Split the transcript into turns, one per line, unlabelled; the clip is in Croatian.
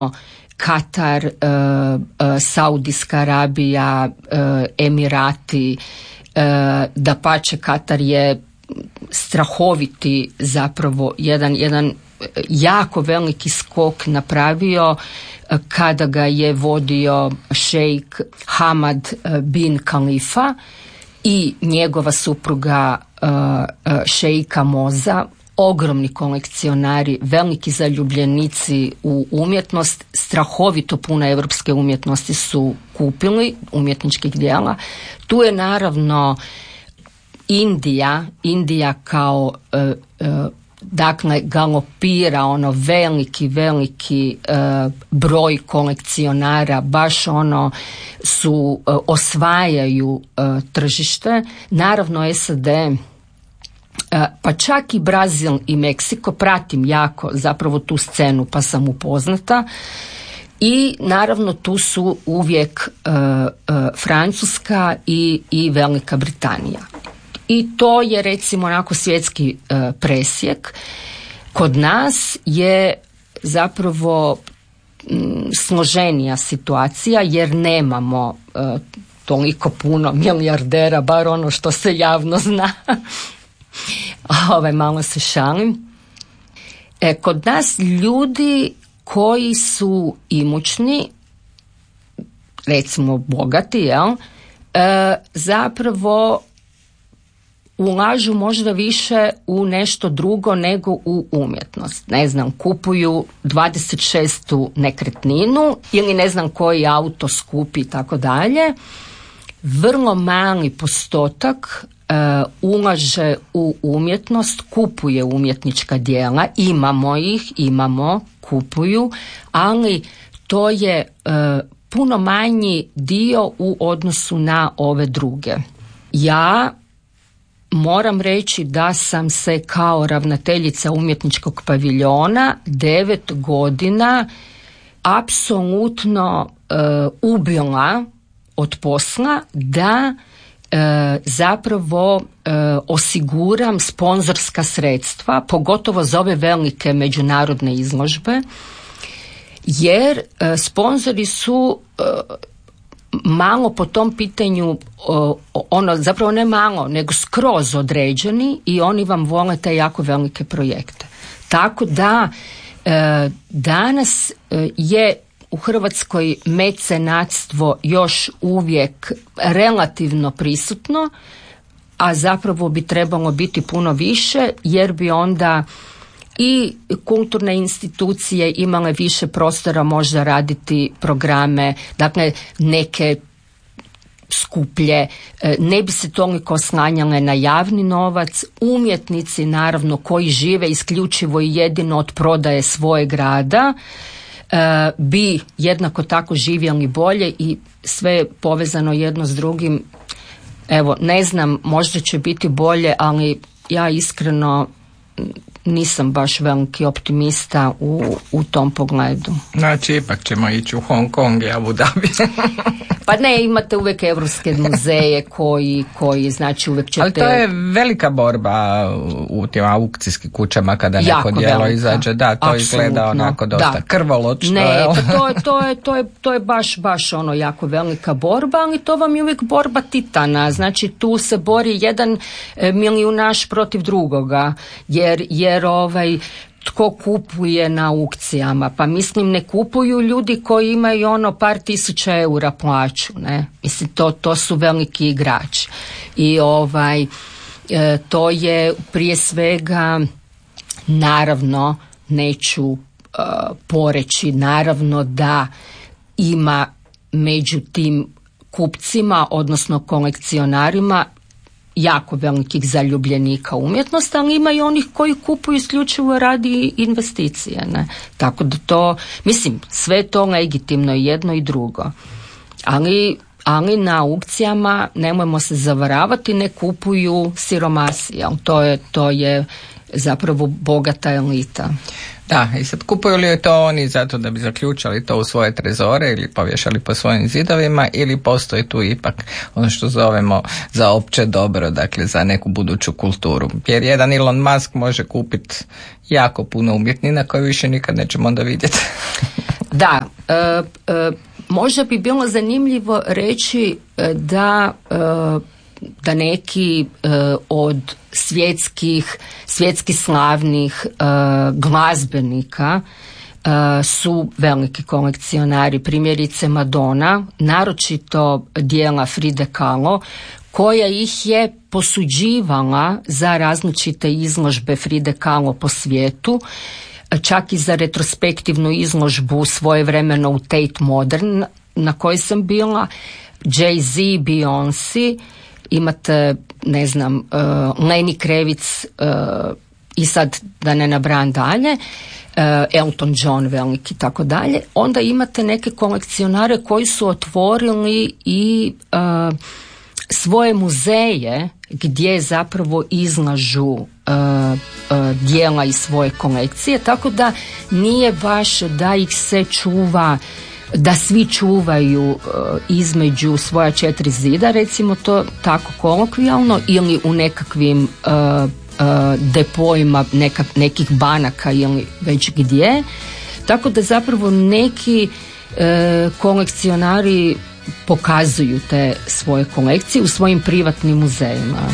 Katar, Saudijska Arabija, Emirati, dapače Katar je strahoviti zapravo jedan jako veliki skok napravio kada ga je vodio šejk Hamad bin Khalifa i njegova supruga šejka Moza, ogromni kolekcionari, veliki zaljubljenici u umjetnost, strahovito puno evropske umjetnosti su kupili, umjetničkih dijela. Tu je naravno Indija kao dakle galopira veliki broj kolekcionara, baš osvajaju tržište. Naravno SAD, pa čak i Brazil i Meksiko, pratim jako zapravo tu scenu pa sam upoznata. I naravno tu su uvijek Francuska i Velika Britanija. I to je recimo onako svjetski presjek. Kod nas je zapravo složenija situacija jer nemamo toliko puno milijardera, bar ono što se javno zna. Malo se šalim. Kod nas ljudi koji su imućni, recimo bogati, zapravo ulažu možda više u nešto drugo nego u umjetnost. Ne znam, kupuju 26. nekretninu ili ne znam koji auto skupi i tako dalje. Vrlo mali postotak ulaže u umjetnost, kupuje umjetnička djela, kupuju, ali to je puno manji dio u odnosu na ove druge. Ja moram reći da sam se kao ravnateljica umjetničkog paviljona 9 godina apsolutno ubila od posla da zapravo osiguram sponzorska sredstva, pogotovo za ove velike međunarodne izložbe, jer sponzori su malo po tom pitanju, zapravo ne malo, nego skroz određeni i oni vam vole te jako velike projekte. Tako da danas je u Hrvatskoj mecenatstvo još uvijek relativno prisutno, a zapravo bi trebalo biti puno više, jer bi onda i kulturne institucije imale više prostora možda raditi programe, dakle neke skuplje, ne bi se toliko oslanjale na javni novac. Umjetnici naravno koji žive isključivo i jedino od prodaje svojeg rada bi jednako tako živjeli bolje i sve je povezano jedno s drugim. Evo, ne znam, možda će biti bolje, ali ja iskreno nisam baš veliki optimista u tom pogledu.
Znači, ipak ćemo ići u Hong Kong i Abu Dhabi.
Pa ne, imate uvijek evropske muzeje koji znači uvijek ćete...
Ali to je velika borba u tim aukcijskim kućama kada neko djelo izađe. Da, to izgleda onako dosta krvoločno.
Ne, to je baš ono jako velika borba, ali to vam je uvijek borba titana. Znači tu se bori jedan milijunaš protiv drugoga, jer tko kupuje na aukcijama? Pa mislim, ne kupuju ljudi koji imaju par tisuća eura plaću, ne? Mislim, to su veliki igrači. I to je prije svega, naravno, neću poreći, naravno da ima među tim kupcima, odnosno kolekcionarima, jako velikih zaljubljenika umjetnosti, ali ima i onih koji kupuju isključivo radi investicije, ne? Tako da to, mislim, sve to legitimno i jedno i drugo. Ali na aukcijama, nemojmo se zavaravati, ne kupuju siromasi, jel? To je zapravo bogata elita.
Da, i sad kupuju li to oni zato da bi zaključali to u svoje trezore ili povješali po svojim zidovima, ili postoji tu ipak ono što zovemo za opće dobro, dakle za neku buduću kulturu. Jer jedan Elon Musk može kupiti jako puno umjetnina koje više nikad nećemo onda vidjeti.
Da, možda bi bilo zanimljivo reći da neki od svjetski slavnih glazbenika su veliki kolekcionari, primjerice Madonna, naročito dijela Fride Kahlo, koja ih je posuđivala za različite izložbe Fride Kahlo po svijetu, čak i za retrospektivnu izložbu svojevremeno u Tate Modern na kojoj sam bila, Jay-Z, Beyoncé, imate, ne znam, Lenny Kravitz i sad da ne nabrajam dalje, Elton John veliki, tako dalje. Onda imate neke kolekcionare koji su otvorili i svoje muzeje gdje zapravo izlažu dijela iz svoje kolekcije, tako da nije baš da ih se čuva, da svi čuvaju između svoja 4 zida, recimo to tako kolokvijalno, ili u nekakvim depojima nekih banaka ili već gdje, tako da zapravo neki kolekcionari pokazuju te svoje kolekcije u svojim privatnim muzejima.